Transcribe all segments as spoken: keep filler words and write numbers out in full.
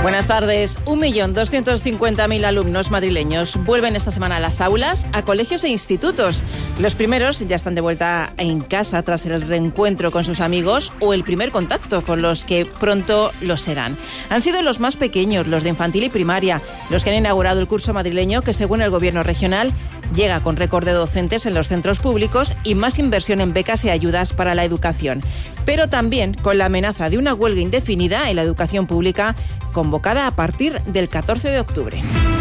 Buenas tardes. un millón doscientos cincuenta mil alumnos madrileños vuelven esta semana a las aulas, a colegios e institutos. Los primeros ya están de vuelta en casa tras el reencuentro con sus amigos o el primer contacto con los que pronto lo serán. Han sido los más pequeños, los de infantil y primaria, los que han inaugurado el curso madrileño que, según el Gobierno regional, llega con récord de docentes en los centros públicos y más inversión en becas y ayudas para la educación. Pero también con la amenaza de una huelga indefinida en la educación pública convocada a partir del catorce de octubre.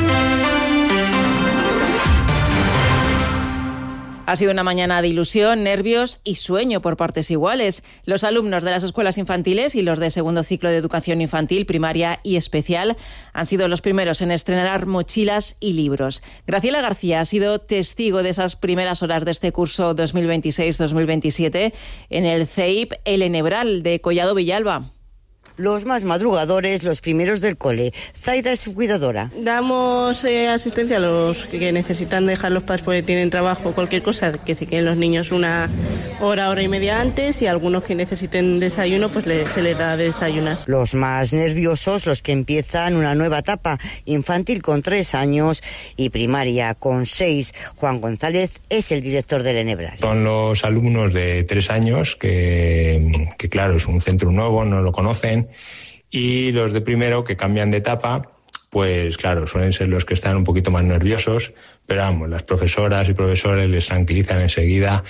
Ha sido una mañana de ilusión, nervios y sueño por partes iguales. Los alumnos de las escuelas infantiles y los de segundo ciclo de educación infantil, primaria y especial han sido los primeros en estrenar mochilas y libros. Graciela García ha sido testigo de esas primeras horas de este curso dos mil veintiséis dos mil veintisiete en el C E I P El Enebral de Collado Villalba. Los más madrugadores, los primeros del cole. Zaida es su cuidadora. Damos eh, asistencia a los que necesitan dejar los padres porque tienen trabajo, cualquier cosa, que se queden los niños una hora, hora y media antes, y algunos que necesiten desayuno, pues le, se les da de desayunar. Los más nerviosos, los que empiezan una nueva etapa, infantil con tres años y primaria con seis. Juan González es el director del Enebral. Son los alumnos de tres años que, que claro, es un centro nuevo, no lo conocen. Y los de primero, que cambian de etapa, pues claro, suelen ser los que están un poquito más nerviosos, pero vamos, las profesoras y profesores les tranquilizan enseguida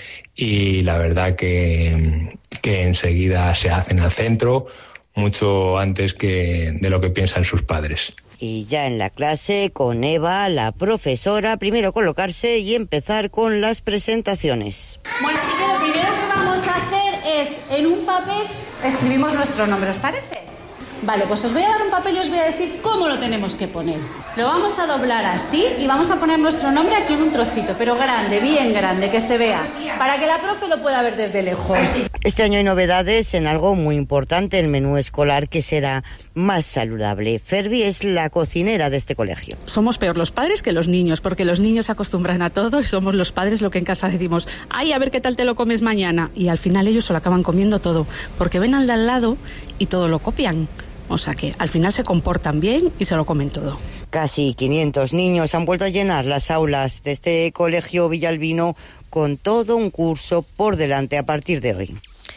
y la verdad que, que enseguida se hacen al centro mucho antes que de lo que piensan sus padres. Y ya en la clase con Eva, la profesora, primero colocarse y empezar con las presentaciones. Bueno, así que lo primero que vamos a hacer es, en un papel, escribimos nuestro nombre, ¿os parece? Vale, pues os voy a dar un papel y os voy a decir cómo lo tenemos que poner. Lo vamos a doblar así y vamos a poner nuestro nombre aquí en un trocito, pero grande, bien grande, que se vea, para que la profe lo pueda ver desde lejos. Este año hay novedades en algo muy importante, el menú escolar, que será más saludable. Ferbi es la cocinera de este colegio. Somos peor los padres que los niños, porque los niños se acostumbran a todo y somos los padres lo que en casa decimos, ay, a ver qué tal te lo comes mañana. Y al final ellos se lo acaban comiendo todo, porque ven al de al lado y todo lo copian. O sea que al final se comportan bien y se lo comen todo. Casi quinientos niños han vuelto a llenar las aulas de este colegio villalbino con todo un curso por delante a partir de hoy.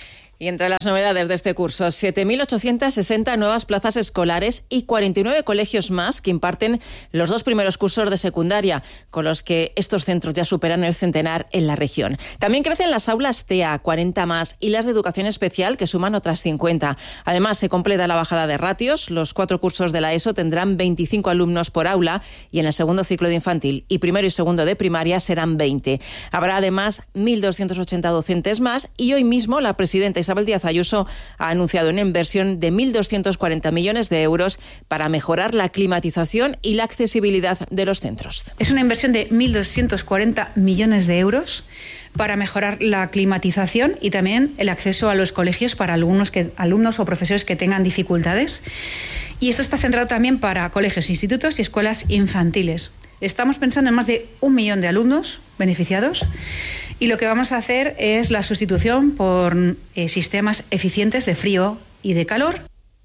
Y entre las novedades de este curso, siete mil ochocientas sesenta nuevas plazas escolares y cuarenta y nueve colegios más que imparten los dos primeros cursos de secundaria, con los que estos centros ya superan el centenar en la región. También crecen las aulas T E A, cuarenta más, y las de educación especial, que suman otras cincuenta. Además, se completa la bajada de ratios. Los cuatro cursos de la ESO tendrán veinticinco alumnos por aula y en el segundo ciclo de infantil y primero y segundo de primaria serán veinte. Habrá además mil doscientos ochenta docentes más y hoy mismo la presidenta Isabel Díaz Ayuso ha anunciado una inversión de mil doscientos cuarenta millones de euros para mejorar la climatización y la accesibilidad de los centros. Es una inversión de mil doscientos cuarenta millones de euros para mejorar la climatización y también el acceso a los colegios para alumnos, que, alumnos o profesores que tengan dificultades. Y esto está centrado también para colegios, institutos y escuelas infantiles. Estamos pensando en más de un millón de alumnos beneficiados y lo que vamos a hacer es la sustitución por eh, sistemas eficientes de frío y de calor.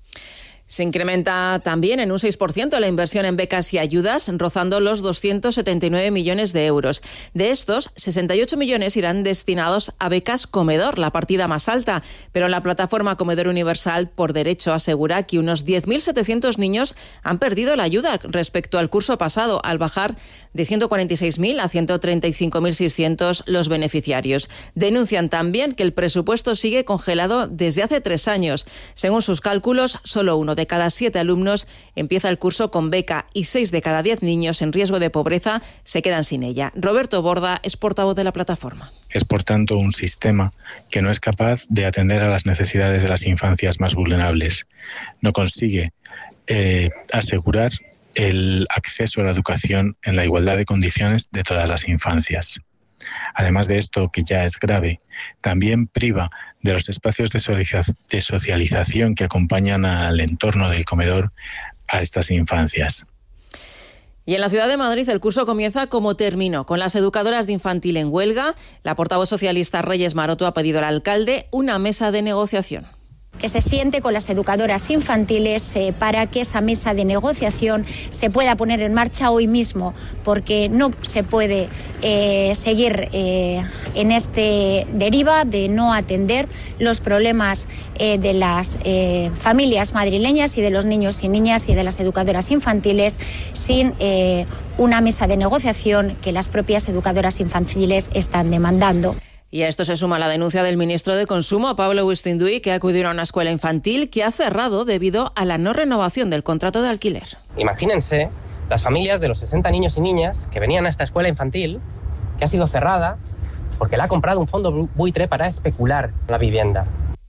Se incrementa también en un seis por ciento la inversión en becas y ayudas, rozando los doscientos setenta y nueve millones de euros. De estos, sesenta y ocho millones irán destinados a becas Comedor, la partida más alta, pero la plataforma Comedor Universal por Derecho asegura que unos diez mil setecientos niños han perdido la ayuda respecto al curso pasado, al bajar de ciento cuarenta y seis mil a ciento treinta y cinco mil seiscientos los beneficiarios. Denuncian también que el presupuesto sigue congelado desde hace tres años. Según sus cálculos, solo uno de cada siete alumnos empieza el curso con beca y seis de cada diez niños en riesgo de pobreza se quedan sin ella. Roberto Borda es portavoz de la plataforma. Es, por tanto, un sistema que no es capaz de atender a las necesidades de las infancias más vulnerables. No consigue eh, asegurar el acceso a la educación en la igualdad de condiciones de todas las infancias. Además de esto, que ya es grave, también priva de los espacios de socialización que acompañan al entorno del comedor a estas infancias. Y en la ciudad de Madrid el curso comienza como terminó, con las educadoras de infantil en huelga. La portavoz socialista Reyes Maroto ha pedido al alcalde una mesa de negociación. Que se siente con las educadoras infantiles eh, para que esa mesa de negociación se pueda poner en marcha hoy mismo, porque no se puede eh, seguir eh, en este deriva de no atender los problemas eh, de las eh, familias madrileñas y de los niños y niñas y de las educadoras infantiles sin eh, una mesa de negociación que las propias educadoras infantiles están demandando. Y a esto se suma la denuncia del ministro de Consumo, Pablo Bustinduy, que acudió a una escuela infantil que ha cerrado debido a la no renovación del contrato de alquiler. Imagínense las familias de los sesenta niños y niñas que venían a esta escuela infantil, que ha sido cerrada porque la ha comprado un fondo buitre para especular la vivienda.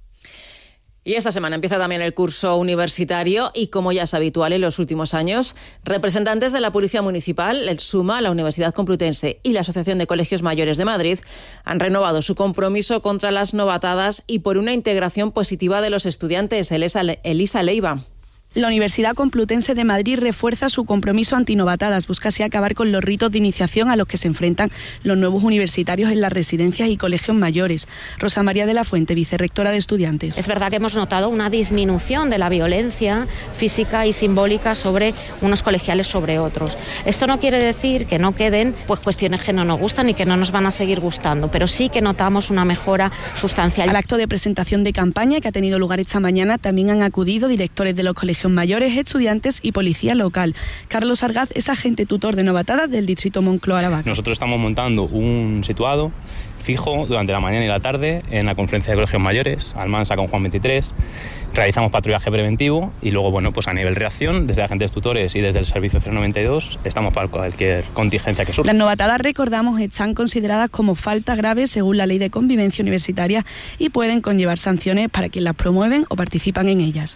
Y esta semana empieza también el curso universitario y, como ya es habitual en los últimos años, representantes de la Policía Municipal, el SUMA, la Universidad Complutense y la Asociación de Colegios Mayores de Madrid han renovado su compromiso contra las novatadas y por una integración positiva de los estudiantes. Elisa, Elisa Leiva. La Universidad Complutense de Madrid refuerza su compromiso antinovatadas, busca así acabar con los ritos de iniciación a los que se enfrentan los nuevos universitarios en las residencias y colegios mayores. Rosa María de la Fuente, vicerrectora de Estudiantes. Es verdad que hemos notado una disminución de la violencia física y simbólica sobre unos colegiales sobre otros. Esto no quiere decir que no queden pues cuestiones que no nos gustan y que no nos van a seguir gustando, pero sí que notamos una mejora sustancial. Al acto de presentación de campaña que ha tenido lugar esta mañana también han acudido directores de los colegios mayores, estudiantes y policía local. Carlos Argaz es agente tutor de novatadas del distrito Moncloa-Aravaca. Nosotros estamos montando un situado fijo durante la mañana y la tarde en la conferencia de colegios mayores, Almansa con Juan veintitrés. Realizamos patrullaje preventivo y luego, bueno, pues a nivel reacción, desde agentes tutores y desde el servicio cero noventa y dos, estamos para cualquier contingencia que surja. Las novatadas, recordamos, están consideradas como falta grave según la Ley de Convivencia Universitaria y pueden conllevar sanciones para quienes las promueven o participan en ellas.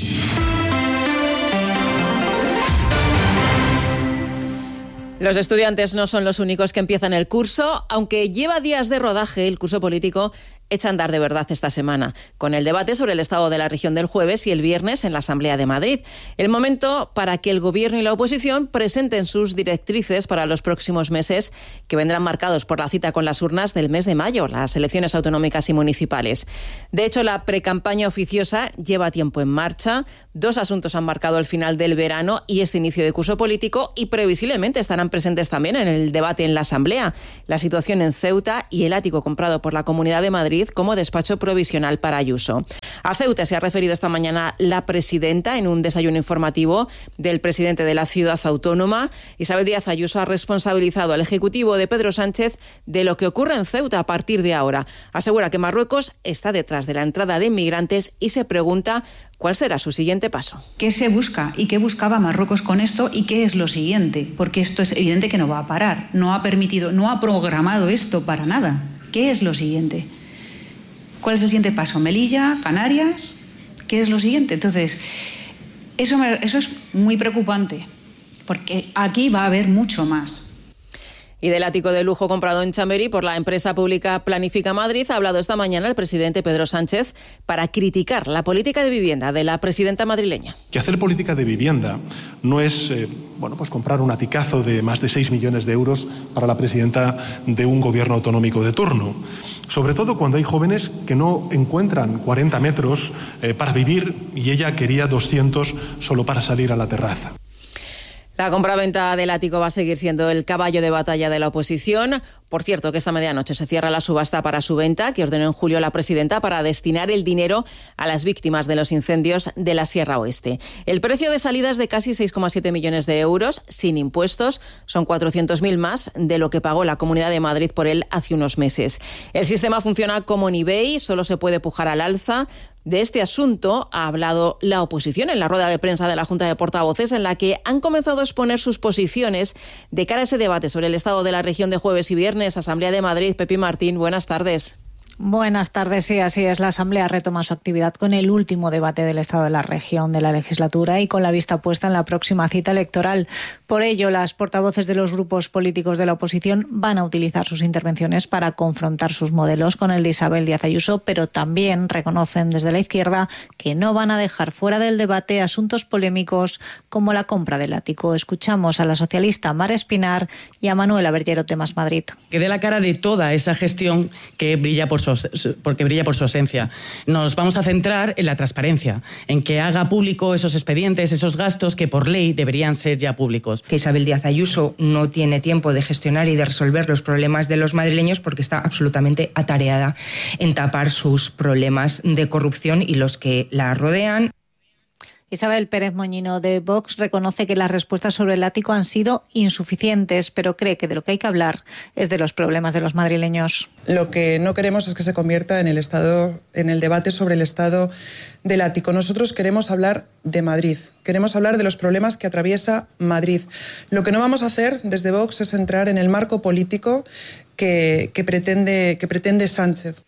Los estudiantes no son los únicos que empiezan el curso, aunque lleva días de rodaje, el curso político echa a andar de verdad esta semana, con el debate sobre el estado de la región del jueves y el viernes en la Asamblea de Madrid. El momento para que el Gobierno y la oposición presenten sus directrices para los próximos meses, que vendrán marcados por la cita con las urnas del mes de mayo, las elecciones autonómicas y municipales. De hecho, la precampaña oficiosa lleva tiempo en marcha. Dos asuntos han marcado el final del verano y este inicio de curso político y previsiblemente estarán presentes también en el debate en la Asamblea. La situación en Ceuta y el ático comprado por la Comunidad de Madrid como despacho provisional para Ayuso. A Ceuta se ha referido esta mañana la presidenta en un desayuno informativo del presidente de la ciudad autónoma. Isabel Díaz Ayuso ha responsabilizado al Ejecutivo de Pedro Sánchez de lo que ocurre en Ceuta a partir de ahora. Asegura que Marruecos está detrás de la entrada de inmigrantes y se pregunta ¿cuál será su siguiente paso? ¿Qué se busca y qué buscaba Marruecos con esto y qué es lo siguiente? Porque esto es evidente que no va a parar, no ha permitido, no ha programado esto para nada. ¿Qué es lo siguiente? ¿Cuál es el siguiente paso? ¿Melilla? ¿Canarias? ¿Qué es lo siguiente? Entonces, eso, me, eso es muy preocupante, porque aquí va a haber mucho más. Y del ático de lujo comprado en Chamberí por la empresa pública Planifica Madrid ha hablado esta mañana el presidente Pedro Sánchez para criticar la política de vivienda de la presidenta madrileña. Que hacer política de vivienda no es eh, bueno, pues comprar un aticazo de más de seis millones de euros para la presidenta de un gobierno autonómico de turno. Sobre todo cuando hay jóvenes que no encuentran cuarenta metros eh, para vivir y ella quería doscientos solo para salir a la terraza. La compraventa del ático va a seguir siendo el caballo de batalla de la oposición. Por cierto, que esta medianoche se cierra la subasta para su venta, que ordenó en julio la presidenta para destinar el dinero a las víctimas de los incendios de la Sierra Oeste. El precio de salida es de casi seis coma siete millones de euros, sin impuestos. Son cuatrocientos mil más de lo que pagó la Comunidad de Madrid por él hace unos meses. El sistema funciona como en eBay, solo se puede pujar al alza. De este asunto ha hablado la oposición en la rueda de prensa de la Junta de Portavoces, en la que han comenzado a exponer sus posiciones de cara a ese debate sobre el estado de la región de jueves y viernes. Asamblea de Madrid, Pepi Martín, buenas tardes. Buenas tardes, sí, así es. La Asamblea retoma su actividad con el último debate del estado de la región de la legislatura y con la vista puesta en la próxima cita electoral. Por ello, las portavoces de los grupos políticos de la oposición van a utilizar sus intervenciones para confrontar sus modelos con el de Isabel Díaz Ayuso, pero también reconocen desde la izquierda que no van a dejar fuera del debate asuntos polémicos como la compra del ático. Escuchamos a la socialista Mar Espinar y a Manuela Bergero de Más Madrid. Que dé la cara de toda esa gestión que brilla por su su, porque brilla por su ausencia. Nos vamos a centrar en la transparencia, en que haga público esos expedientes, esos gastos que por ley deberían ser ya públicos. Que Isabel Díaz Ayuso no tiene tiempo de gestionar y de resolver los problemas de los madrileños porque está absolutamente atareada en tapar sus problemas de corrupción y los que la rodean. Isabel Pérez Moñino de Vox reconoce que las respuestas sobre el ático han sido insuficientes, pero cree que de lo que hay que hablar es de los problemas de los madrileños. Lo que no queremos es que se convierta en el estado, en el debate sobre el estado del ático. Nosotros queremos hablar de Madrid, queremos hablar de los problemas que atraviesa Madrid. Lo que no vamos a hacer desde Vox es entrar en el marco político que, que pretende, que pretende Sánchez.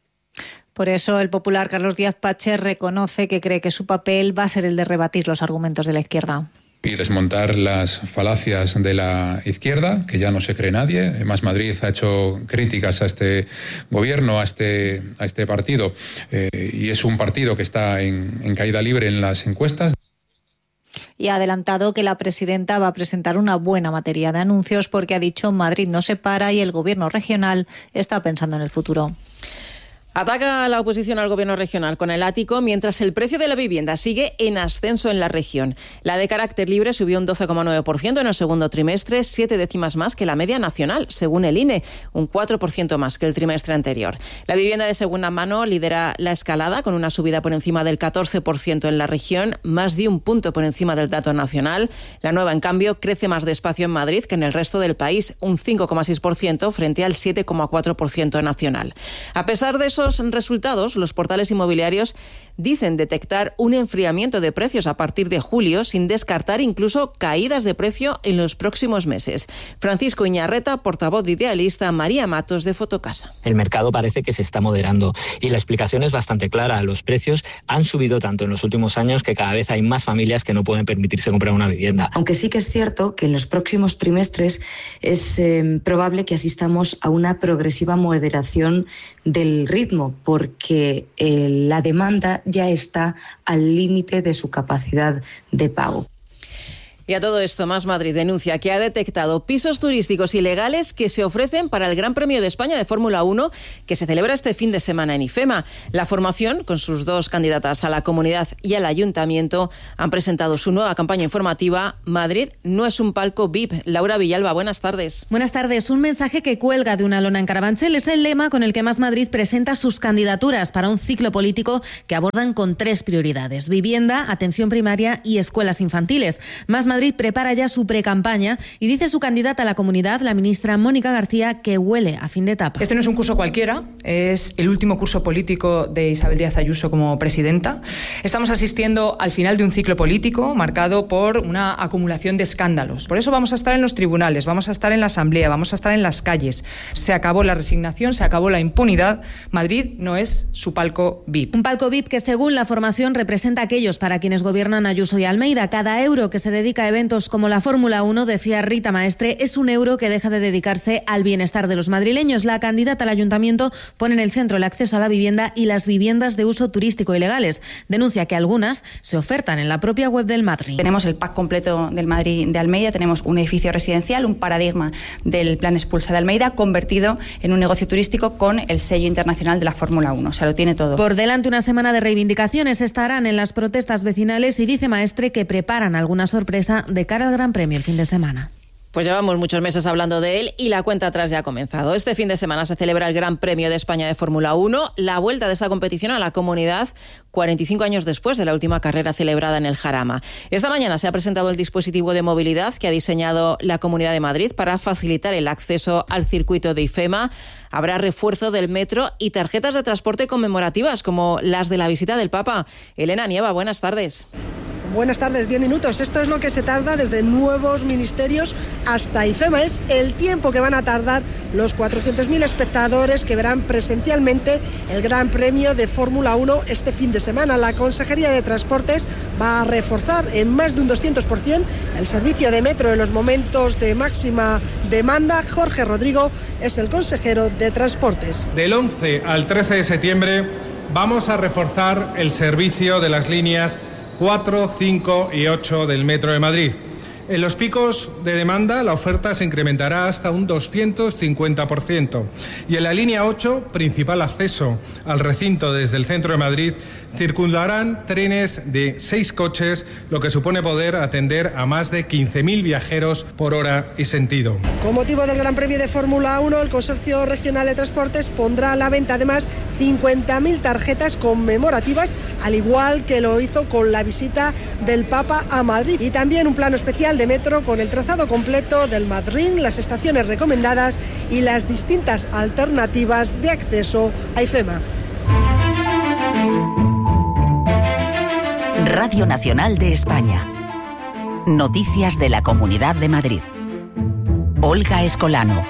Por eso el popular Carlos Díaz Pache reconoce que cree que su papel va a ser el de rebatir los argumentos de la izquierda. Y desmontar las falacias de la izquierda, que ya no se cree nadie. Más Madrid ha hecho críticas a este gobierno, a este, a este partido, eh, y es un partido que está en, en caída libre en las encuestas. Y ha adelantado que la presidenta va a presentar una buena materia de anuncios porque ha dicho Madrid no se para y el gobierno regional está pensando en el futuro. Ataca la oposición al gobierno regional con el ático mientras el precio de la vivienda sigue en ascenso en la región. La de carácter libre subió un doce coma nueve por ciento en el segundo trimestre, siete décimas más que la media nacional, según el I N E, un cuatro por ciento más que el trimestre anterior. La vivienda de segunda mano lidera la escalada con una subida por encima del catorce por ciento en la región, más de un punto por encima del dato nacional. La nueva, en cambio, crece más despacio en Madrid que en el resto del país, un cinco coma seis por ciento frente al siete coma cuatro por ciento nacional. A pesar de eso, resultados, los portales inmobiliarios dicen detectar un enfriamiento de precios a partir de julio, sin descartar incluso caídas de precio en los próximos meses. Francisco Iñarreta, portavoz de Idealista, María Matos de Fotocasa. El mercado parece que se está moderando y la explicación es bastante clara. Los precios han subido tanto en los últimos años que cada vez hay más familias que no pueden permitirse comprar una vivienda. Aunque sí que es cierto que en los próximos trimestres es eh, probable que asistamos a una progresiva moderación del ritmo, porque eh, la demanda ya está al límite de su capacidad de pago. Y a todo esto, Más Madrid denuncia que ha detectado pisos turísticos ilegales que se ofrecen para el Gran Premio de España de Fórmula uno que se celebra este fin de semana en IFEMA. La formación, con sus dos candidatas a la comunidad y al ayuntamiento, han presentado su nueva campaña informativa Madrid no es un palco V I P. Laura Villalba, buenas tardes. Buenas tardes. Un mensaje que cuelga de una lona en Carabanchel es el lema con el que Más Madrid presenta sus candidaturas para un ciclo político que abordan con tres prioridades: vivienda, atención primaria y escuelas infantiles. Más Madrid prepara ya su precampaña y dice su candidata a la comunidad, la ministra Mónica García, que huele a fin de etapa. Este no es un curso cualquiera, es el último curso político de Isabel Díaz Ayuso como presidenta. Estamos asistiendo al final de un ciclo político marcado por una acumulación de escándalos. Por eso vamos a estar en los tribunales, vamos a estar en la Asamblea, vamos a estar en las calles. Se acabó la resignación, se acabó la impunidad. Madrid no es su palco V I P. Un palco V I P que, según la formación, representa a aquellos para quienes gobiernan Ayuso y Almeida. Cada euro que se dedica a eventos como la Fórmula uno, decía Rita Maestre, es un euro que deja de dedicarse al bienestar de los madrileños. La candidata al ayuntamiento pone en el centro el acceso a la vivienda y las viviendas de uso turístico ilegales. Denuncia que algunas se ofertan en la propia web del Madrid. Tenemos el pack completo del Madrid de Almeida, tenemos un edificio residencial, un paradigma del plan Expulsa de Almeida, convertido en un negocio turístico con el sello internacional de la Fórmula uno. O sea, lo tiene todo. Por delante una semana de reivindicaciones. Estarán en las protestas vecinales y dice Maestre que preparan alguna sorpresa de cara al Gran Premio el fin de semana. Pues llevamos muchos meses hablando de él y la cuenta atrás ya ha comenzado. Este fin de semana se celebra el Gran Premio de España de Fórmula uno, la vuelta de esta competición a la comunidad cuarenta y cinco años después de la última carrera celebrada en el Jarama. Esta mañana se ha presentado el dispositivo de movilidad que ha diseñado la Comunidad de Madrid para facilitar el acceso al circuito de IFEMA. Habrá refuerzo del metro y tarjetas de transporte conmemorativas como las de la visita del Papa. Elena Nieva, buenas tardes. Buenas tardes, diez minutos. Esto es lo que se tarda desde nuevos ministerios hasta IFEMA. Es el tiempo que van a tardar los cuatrocientos mil espectadores que verán presencialmente el Gran Premio de Fórmula uno este fin de semana. La Consejería de Transportes va a reforzar en más de un doscientos por ciento el servicio de metro en los momentos de máxima demanda. Jorge Rodrigo es el consejero de Transportes. Del once al trece de septiembre vamos a reforzar el servicio de las líneas cuatro, cinco y ocho del Metro de Madrid. En los picos de demanda, la oferta se incrementará hasta un doscientos cincuenta por ciento. Y en la línea ocho, principal acceso al recinto desde el centro de Madrid, circularán trenes de seis coches, lo que supone poder atender a más de quince mil viajeros por hora y sentido. Con motivo del Gran Premio de Fórmula uno, el Consorcio Regional de Transportes pondrá a la venta además cincuenta mil tarjetas conmemorativas, al igual que lo hizo con la visita del Papa a Madrid. Y también un plano especial de metro con el trazado completo del Madrid, las estaciones recomendadas y las distintas alternativas de acceso a IFEMA. Radio Nacional de España. Noticias de la Comunidad de Madrid. Olga Escolano.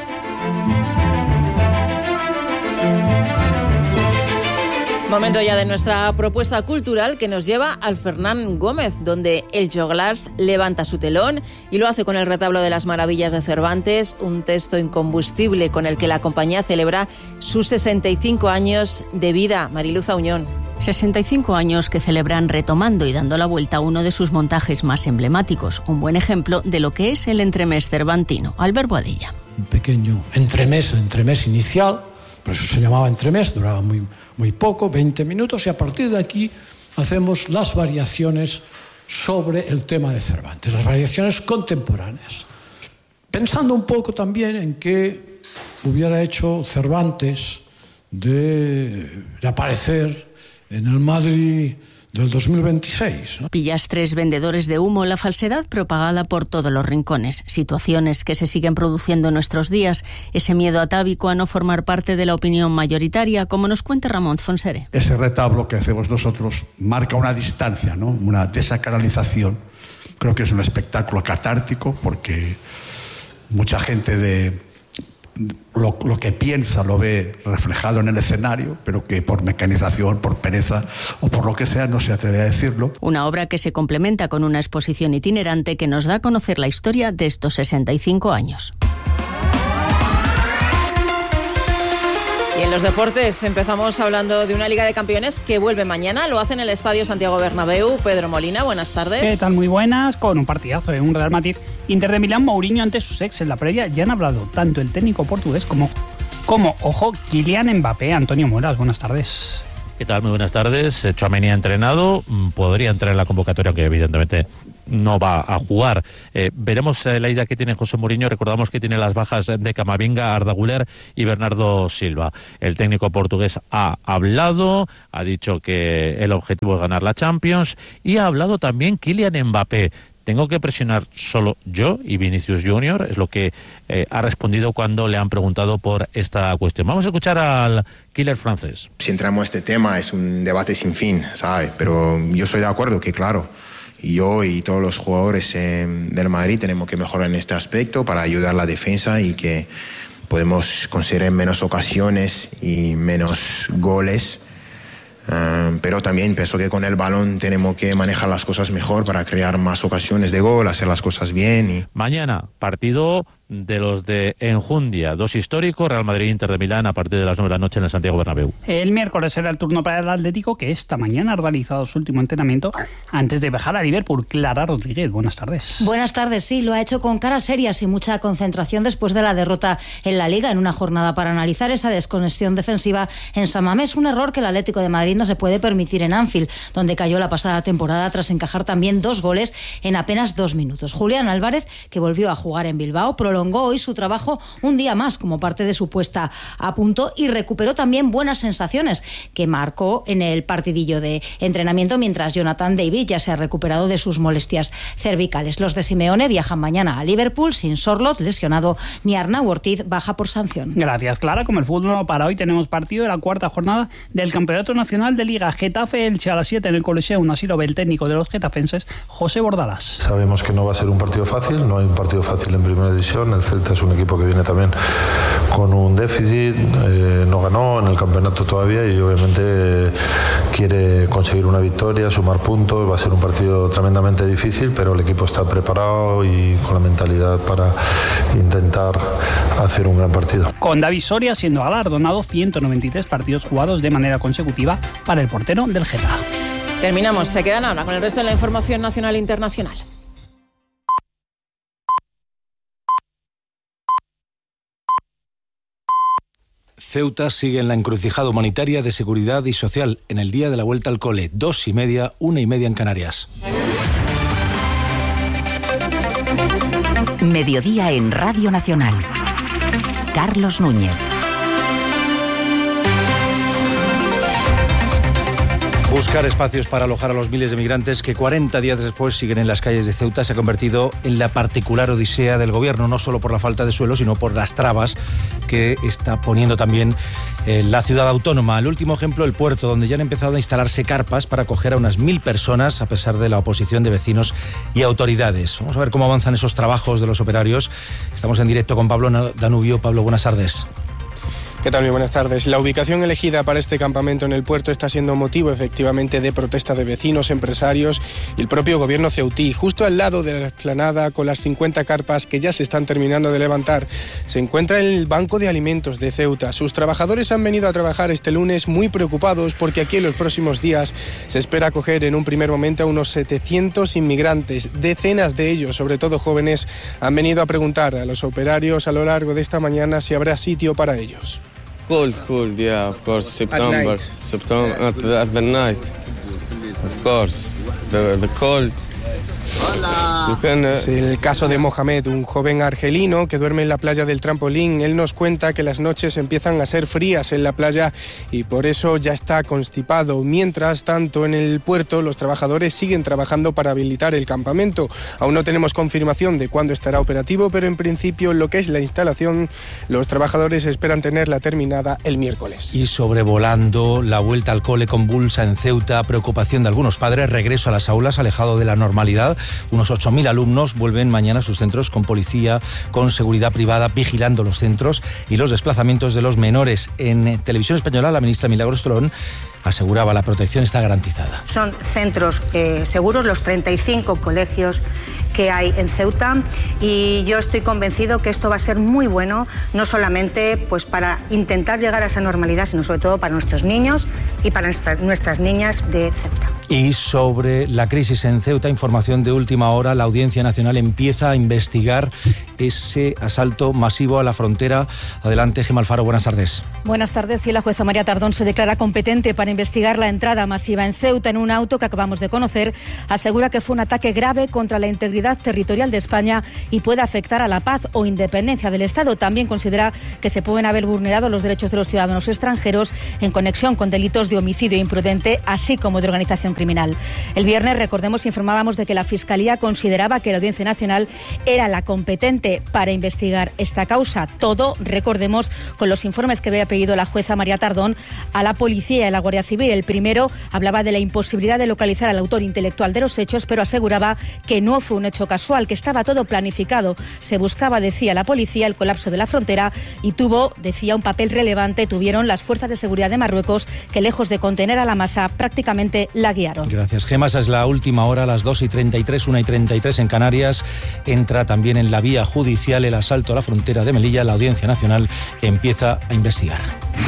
Momento ya de nuestra propuesta cultural que nos lleva al Fernán Gómez, donde el Joglars levanta su telón y lo hace con el retablo de las maravillas de Cervantes, un texto incombustible con el que la compañía celebra sus sesenta y cinco años de vida. Mariluz Auñón. sesenta y cinco años que celebran retomando y dando la vuelta a uno de sus montajes más emblemáticos, un buen ejemplo de lo que es el entremés cervantino. Albert Boadilla. Un pequeño entremés, entremés inicial, por eso se llamaba entremés, duraba muy, muy poco, veinte minutos, y a partir de aquí hacemos las variaciones sobre el tema de Cervantes, las variaciones contemporáneas. Pensando un poco también en qué hubiera hecho Cervantes de, de aparecer en el Madrid del dos mil veintiséis, ¿no? Pillastres vendedores de humo, la falsedad propagada por todos los rincones, situaciones que se siguen produciendo en nuestros días, ese miedo atávico a no formar parte de la opinión mayoritaria, como nos cuenta Ramón Fonsere. Ese retablo que hacemos nosotros marca una distancia, ¿no? Una desacralización. Creo que es un espectáculo catártico porque mucha gente de Lo, lo que piensa lo ve reflejado en el escenario, pero que por mecanización, por pereza o por lo que sea no se atreve a decirlo. Una obra que se complementa con una exposición itinerante que nos da a conocer la historia de estos sesenta y cinco años. Y en los deportes empezamos hablando de una Liga de Campeones que vuelve mañana, lo hace en el Estadio Santiago Bernabéu. Pedro Molina, buenas tardes. ¿Qué tal? Muy buenas, con un partidazo en un Real Madrid Inter de Milán. Mourinho ante sus ex en la previa. Ya han hablado tanto el técnico portugués como, como ojo, Kylian Mbappé. Antonio Moras, buenas tardes. ¿Qué tal? Muy buenas tardes. Tchouaméni ha entrenado, podría entrar en la convocatoria, aunque evidentemente no va a jugar. Eh, veremos eh, la idea que tiene José Mourinho. Recordamos que tiene las bajas de Camavinga, Arda Güler y Bernardo Silva. El técnico portugués ha hablado, ha dicho que el objetivo es ganar la Champions y ha hablado también Kylian Mbappé. ¿Tengo que presionar solo yo y Vinicius Junior? Es lo que eh, ha respondido cuando le han preguntado por esta cuestión. Vamos a escuchar al killer francés. Si entramos a este tema es un debate sin fin, ¿sabes? Pero yo estoy de acuerdo que, claro, yo y todos los jugadores eh, del Madrid tenemos que mejorar en este aspecto para ayudar a la defensa y que podemos conseguir menos ocasiones y menos goles. Uh, pero también pienso que con el balón tenemos que manejar las cosas mejor para crear más ocasiones de gol, hacer las cosas bien. Y... Mañana, partido de los de Enjundia, dos históricos, Real Madrid-Inter de Milán a partir de las nueve de la noche en el Santiago Bernabéu. El miércoles será el turno para el Atlético, que esta mañana ha realizado su último entrenamiento antes de viajar a Liverpool. Clara Rodríguez, buenas tardes. Buenas tardes, sí, lo ha hecho con caras serias y mucha concentración después de la derrota en la Liga, en una jornada para analizar esa desconexión defensiva en San Mamés, un error que el Atlético de Madrid no se puede permitir en Anfield, donde cayó la pasada temporada tras encajar también dos goles en apenas dos minutos. Julián Álvarez, que volvió a jugar en Bilbao, prolongó hoy su trabajo un día más como parte de su puesta a punto y recuperó también buenas sensaciones que marcó en el partidillo de entrenamiento, mientras Jonathan David ya se ha recuperado de sus molestias cervicales. Los de Simeone viajan mañana a Liverpool sin Sorloth lesionado ni Arnau Ortiz baja por sanción. Gracias, Clara. Como el fútbol para hoy tenemos partido de la cuarta jornada del Campeonato Nacional de Liga. Getafe-Elche a las siete en el Coliseum, así lo ve el técnico de los getafenses, José Bordalas. Sabemos que no va a ser un partido fácil, no hay un partido fácil en primera división. El Celta es un equipo que viene también con un déficit, eh, no ganó en el campeonato todavía y obviamente eh, quiere conseguir una victoria, sumar puntos. Va a ser un partido tremendamente difícil, pero el equipo está preparado y con la mentalidad para intentar hacer un gran partido. Con David Soria siendo galardonado ciento noventa y tres partidos jugados de manera consecutiva para el portero del Getafe. Terminamos, se quedan ahora con el resto de la información nacional e internacional. Ceuta sigue en la encrucijada humanitaria de seguridad y social en el día de la vuelta al cole. Dos y media, una y media en Canarias. Mediodía en Radio Nacional. Carlos Núñez. Buscar espacios para alojar a los miles de migrantes que cuarenta días después siguen en las calles de Ceuta se ha convertido en la particular odisea del gobierno, no solo por la falta de suelo, sino por las trabas que está poniendo también eh, la ciudad autónoma. El último ejemplo, el puerto, donde ya han empezado a instalarse carpas para acoger a unas mil personas, a pesar de la oposición de vecinos y autoridades. Vamos a ver cómo avanzan esos trabajos de los operarios. Estamos en directo con Pablo Danubio. Pablo, buenas tardes. ¿Qué tal? Muy buenas tardes. La ubicación elegida para este campamento en el puerto está siendo motivo efectivamente de protesta de vecinos, empresarios y el propio gobierno ceutí. Justo al lado de la explanada, con las cincuenta carpas que ya se están terminando de levantar, se encuentra el Banco de Alimentos de Ceuta. Sus trabajadores han venido a trabajar este lunes muy preocupados porque aquí en los próximos días se espera acoger en un primer momento a unos setecientos inmigrantes. Decenas de ellos, sobre todo jóvenes, han venido a preguntar a los operarios a lo largo de esta mañana si habrá sitio para ellos. Cold, cold, yeah, of course. September, September, at, at the night, of course. The, the cold. Es el caso de Mohamed, un joven argelino que duerme en la playa del Trampolín. Él nos cuenta que las noches empiezan a ser frías en la playa y por eso ya está constipado. Mientras tanto, en el puerto los trabajadores siguen trabajando para habilitar el campamento. Aún no tenemos confirmación de cuándo estará operativo, pero en principio lo que es la instalación, los trabajadores esperan tenerla terminada el miércoles. Y sobrevolando la vuelta al cole convulsa en Ceuta, preocupación de algunos padres, regreso a las aulas alejado de la normalidad. Unos ocho mil alumnos vuelven mañana a sus centros con policía, con seguridad privada, vigilando los centros y los desplazamientos de los menores. En Televisión Española, la ministra Milagros Tolón aseguraba la protección está garantizada. Son centros eh, seguros los treinta y cinco colegios que hay en Ceuta y yo estoy convencido que esto va a ser muy bueno, no solamente pues para intentar llegar a esa normalidad, sino sobre todo para nuestros niños y para nuestra, nuestras niñas de Ceuta. Y sobre la crisis en Ceuta, información de última hora, la Audiencia Nacional empieza a investigar ese asalto masivo a la frontera. Adelante, Gemma Alfaro, buenas tardes. Buenas tardes. Sí, la jueza María Tardón se declara competente para investigar la entrada masiva en Ceuta en un auto que acabamos de conocer. Asegura que fue un ataque grave contra la integridad territorial de España y puede afectar a la paz o independencia del Estado. También considera que se pueden haber vulnerado los derechos de los ciudadanos extranjeros en conexión con delitos de homicidio imprudente, así como de organización criminal. El viernes, recordemos, informábamos de que la Fiscalía consideraba que la Audiencia Nacional era la competente para investigar esta causa. Todo, recordemos, con los informes que había pedido la jueza María Tardón a la policía y a la Guardia Civil. El primero hablaba de la imposibilidad de localizar al autor intelectual de los hechos, pero aseguraba que no fue un hecho casual, que estaba todo planificado. Se buscaba, decía la policía, el colapso de la frontera y tuvo, decía, un papel relevante, tuvieron las fuerzas de seguridad de Marruecos que, lejos de contener a la masa, prácticamente la guiaron. Gracias, Gemma. Esa es la última hora, a las dos y treinta y tres, una y treinta y tres en Canarias. Entra también en la vía judicial el asalto a la frontera de Melilla. La Audiencia Nacional empieza a investigar.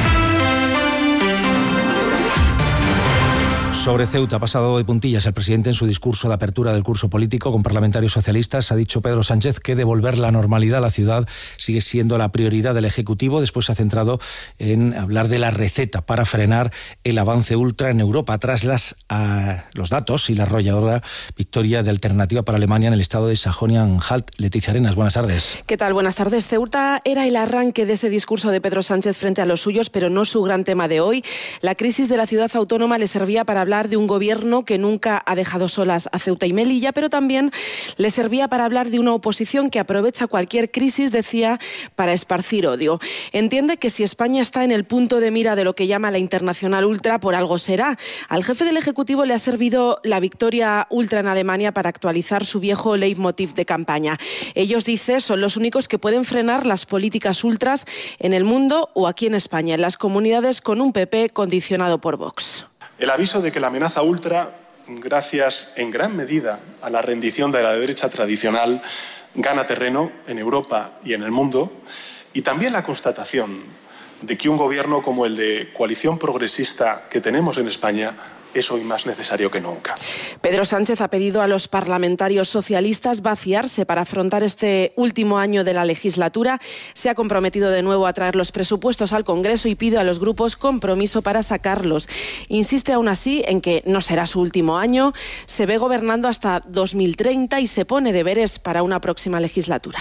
Sobre Ceuta, ha pasado de puntillas el presidente en su discurso de apertura del curso político con parlamentarios socialistas. Ha dicho Pedro Sánchez que devolver la normalidad a la ciudad sigue siendo la prioridad del Ejecutivo. Después se ha centrado en hablar de la receta para frenar el avance ultra en Europa tras las, uh, los datos y la arrolladora victoria de Alternativa para Alemania en el estado de Sajonia-Anhalt. Leticia Arenas, buenas tardes. ¿Qué tal? Buenas tardes. Ceuta era el arranque de ese discurso de Pedro Sánchez frente a los suyos, pero no su gran tema de hoy. La crisis de la ciudad autónoma le servía para hablar de un gobierno que nunca ha dejado solas a Ceuta y Melilla, pero también le servía para hablar de una oposición que aprovecha cualquier crisis, decía, para esparcir odio. Entiende que si España está en el punto de mira de lo que llama la internacional ultra, por algo será. Al jefe del Ejecutivo le ha servido la victoria ultra en Alemania para actualizar su viejo leitmotiv de campaña. Ellos, dice, son los únicos que pueden frenar las políticas ultras en el mundo o aquí en España, en las comunidades con un P P condicionado por Vox. El aviso de que la amenaza ultra, gracias en gran medida a la rendición de la derecha tradicional, gana terreno en Europa y en el mundo, y también la constatación de que un gobierno como el de coalición progresista que tenemos en España es hoy más necesario que nunca. Pedro Sánchez ha pedido a los parlamentarios socialistas vaciarse para afrontar este último año de la legislatura. Se ha comprometido de nuevo a traer los presupuestos al Congreso y pide a los grupos compromiso para sacarlos. Insiste aún así en que no será su último año, se ve gobernando hasta dos mil treinta y se pone deberes para una próxima legislatura.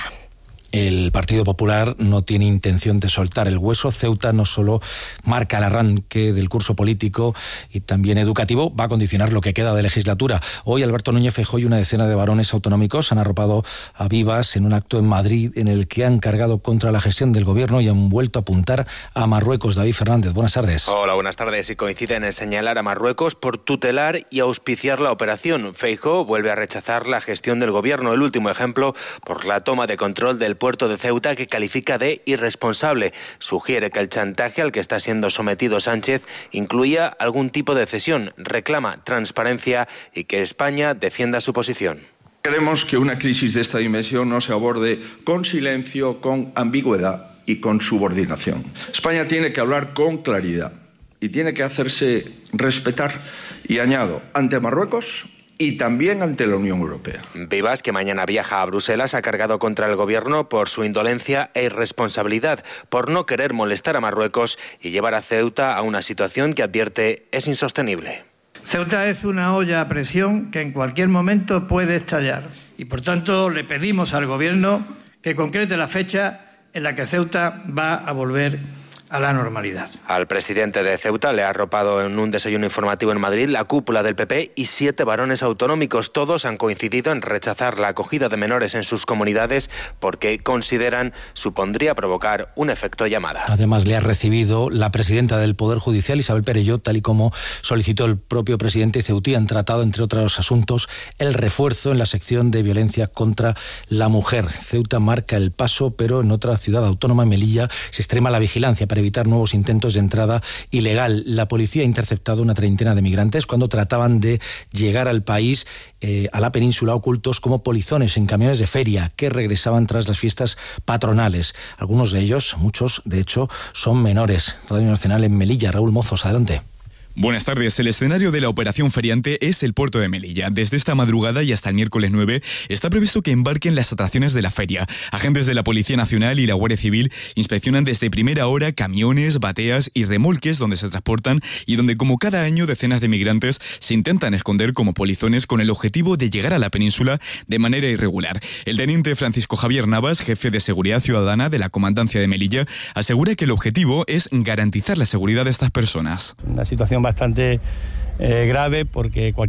El Partido Popular no tiene intención de soltar el hueso. Ceuta no solo marca el arranque del curso político y también educativo, va a condicionar lo que queda de legislatura. Hoy Alberto Núñez Feijóo y una decena de varones autonómicos han arropado a Vivas en un acto en Madrid en el que han cargado contra la gestión del gobierno y han vuelto a apuntar a Marruecos. David Fernández, buenas tardes. Hola, buenas tardes. Y coinciden en señalar a Marruecos por tutelar y auspiciar la operación. Feijóo vuelve a rechazar la gestión del gobierno. El último ejemplo por la toma de control del puerto de Ceuta, que califica de irresponsable. Sugiere que el chantaje al que está siendo sometido Sánchez incluía algún tipo de cesión. Reclama transparencia y que España defienda su posición. Queremos que una crisis de esta dimensión no se aborde con silencio, con ambigüedad y con subordinación. España tiene que hablar con claridad y tiene que hacerse respetar. Y añado, ante Marruecos y también ante la Unión Europea. Vivas, que mañana viaja a Bruselas, ha cargado contra el gobierno por su indolencia e irresponsabilidad, por no querer molestar a Marruecos y llevar a Ceuta a una situación que advierte es insostenible. Ceuta es una olla a presión que en cualquier momento puede estallar y por tanto le pedimos al gobierno que concrete la fecha en la que Ceuta va a volver a la normalidad. Al presidente de Ceuta le ha arropado en un desayuno informativo en Madrid la cúpula del P P y siete varones autonómicos. Todos han coincidido en rechazar la acogida de menores en sus comunidades porque consideran supondría provocar un efecto llamada. Además, le ha recibido la presidenta del Poder Judicial, Isabel Perelló, tal y como solicitó el propio presidente ceutí. Han tratado, entre otros asuntos, el refuerzo en la sección de violencia contra la mujer. Ceuta marca el paso, pero en otra ciudad autónoma, Melilla, se extrema la vigilancia para evitar nuevos intentos de entrada ilegal. La policía ha interceptado una treintena de migrantes cuando trataban de llegar al país, eh, a la península, ocultos como polizones en camiones de feria que regresaban tras las fiestas patronales. Algunos de ellos, muchos de hecho, son menores. Radio Nacional en Melilla. Raúl Mozos, adelante. Buenas tardes. El escenario de la operación feriante es el puerto de Melilla. Desde esta madrugada y hasta el miércoles nueve está previsto que embarquen las atracciones de la feria. Agentes de la Policía Nacional y la Guardia Civil inspeccionan desde primera hora camiones, bateas y remolques donde se transportan y donde, como cada año, decenas de migrantes se intentan esconder como polizones con el objetivo de llegar a la península de manera irregular. El teniente Francisco Javier Navas, jefe de Seguridad Ciudadana de la Comandancia de Melilla, asegura que el objetivo es garantizar la seguridad de estas personas. Una situación bastante eh, grave porque cualquier